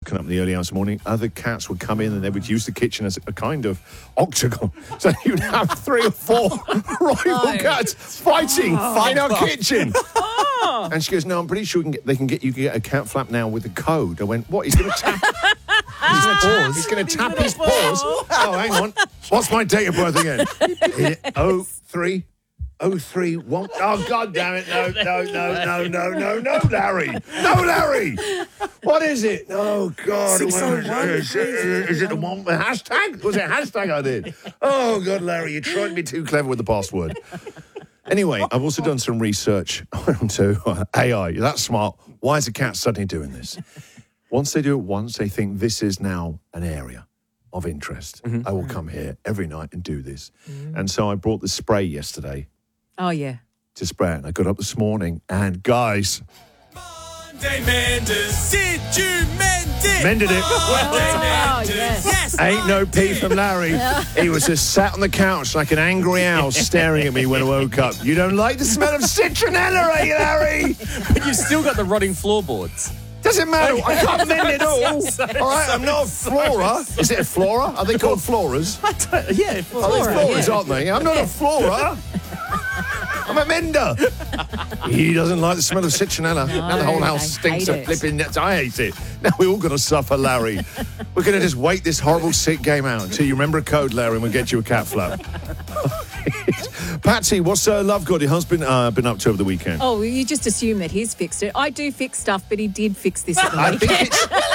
woken up in the early hours of the morning, other cats would come in and they would use the kitchen as a kind of octagon. So you'd have 3 or 4 rival cats fighting in our kitchen. And she goes, no, I'm pretty sure you can get a cat flap now with a code. I went, what? He's going to tap... He's going to tap his paws. Oh, hang on. What's my date of birth again? 0331. Oh, God damn it. No, Larry. No, Larry. What is it? Oh, God. Is it the one with hashtag? Was it hashtag I did? Oh, God, Larry, you tried to be too clever with the password. Anyway, I've also done some research onto AI. That's smart. Why is a cat suddenly doing this? Once they do it once, they think this is now an area of interest. Mm-hmm. I will come here every night and do this. Mm. And so I brought the spray yesterday. Oh, yeah. To spray it. And I got up this morning and, guys... Monday Menders, did you mend it? Mended it. Yes. Ain't no pee from Larry. He was just sat on the couch like an angry owl staring at me when I woke up. You don't like the smell of citronella, eh, Larry? But you've still got the rotting floorboards. Doesn't matter. I can't mend it all. All right, I'm not a flora. Is it a flora? Are they called floras? Yeah, flora. Floras, aren't they? I'm not a flora. I'm a mender. He doesn't like the smell of citronella. Now the whole house stinks of flipping nets. I hate it. Now we all got to suffer, Larry. We're going to just wait this horrible sick game out until you remember a code, Larry, and we'll get you a cat flap. Patsy, what's Love God, your husband, been up to over the weekend? Oh, you just assume that he's fixed it. I do fix stuff, but he did fix this at the weekend.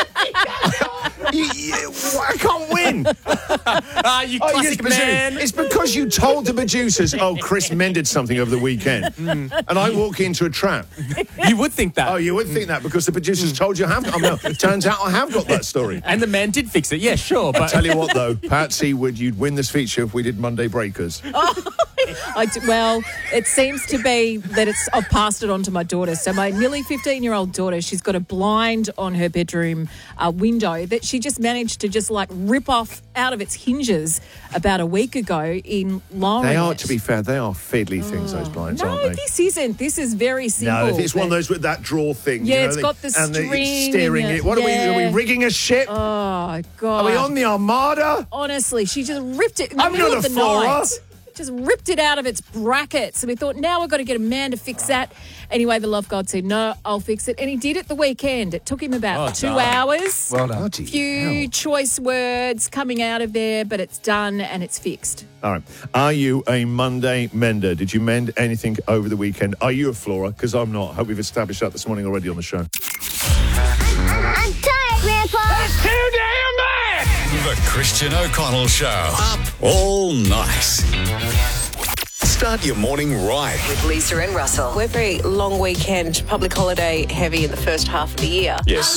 I can't win. You classic man. It's because you told the producers, Chris mended something over the weekend. And I walk into a trap. You would think that. Oh, you would think that because the producers told you I have. It turns out I have got that story. And the man did fix it. Yeah, sure. But I tell you what, though, Patsy, you'd win this feature if we did Monday Breakers. Well, it seems to be that I've passed it on to my daughter. So my nearly 15-year-old daughter, she's got a blind on her bedroom window that she just managed to rip off out of its hinges about a week ago in lowering They are, it. to be fair, they are fiddly things, those blinds, aren't they? No, this isn't. This is very simple. No, it's one of those with that drawer thing. Yeah, it's got the string. And steering it. What are we rigging a ship? Oh, God. Are we on the Armada? Honestly, she just ripped it in the I'm middle not of a the flora. night. Just ripped it out of its brackets. And we thought, now we've got to get a man to fix that. Anyway, the love God said, no, I'll fix it. And he did it the weekend. It took him about 2 hours. Well done. A few choice words coming out of there, but it's done and it's fixed. All right. Are you a Monday mender? Did you mend anything over the weekend? Are you a flora? Because I'm not. I hope we've established that this morning already on the show. I'm tired, Grandpa. That's too damn bad. The Christian O'Connell Show. Up all night. Start your morning right. With Lisa and Russell. We're very long weekend, public holiday heavy in the first half of the year. Yes.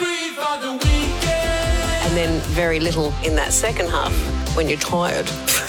And then very little in that second half when you're tired.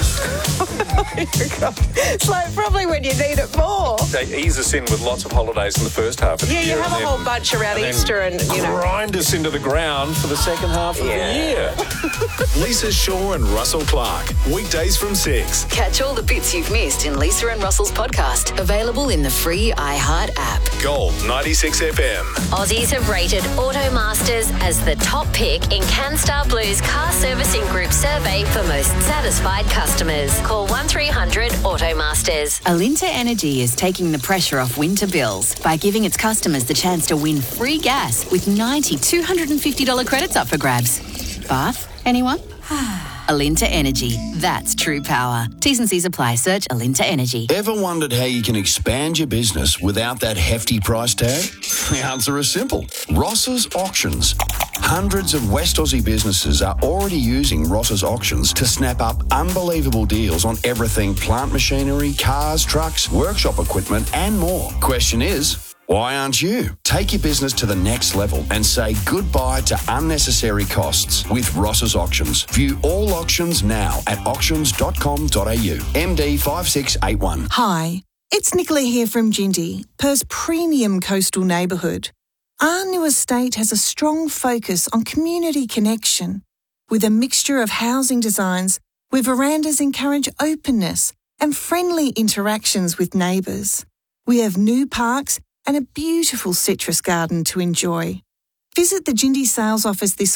It's like probably when you need it more. They ease us in with lots of holidays in the first half of the Yeah, year. you have a whole bunch around Easter and, grind us into the ground for the second half of the year. Lisa Shaw and Russell Clark. Weekdays from 6. Catch all the bits you've missed in Lisa and Russell's podcast. Available in the free iHeart app. Gold 96 FM. Aussies have rated Automasters as the top pick in CanStar Blue's car servicing group survey for most satisfied customers. Call 1300 Automasters. Alinta Energy is taking the pressure off winter bills by giving its customers the chance to win free gas with 90 $250 credits up for grabs. Bath? Anyone? Alinta Energy. That's true power. T's and C's apply. Search Alinta Energy. Ever wondered how you can expand your business without that hefty price tag? The answer is simple. Ross's Auctions. Hundreds of West Aussie businesses are already using Ross's Auctions to snap up unbelievable deals on everything plant machinery, cars, trucks, workshop equipment and more. Question is, why aren't you? Take your business to the next level and say goodbye to unnecessary costs with Ross's Auctions. View all auctions now at auctions.com.au. MD 5681. Hi, it's Nicola here from Gindy, Perth's premium coastal neighbourhood. Our new estate has a strong focus on community connection, with a mixture of housing designs where verandas encourage openness and friendly interactions with neighbours. We have new parks and a beautiful citrus garden to enjoy. Visit the Gindy sales office this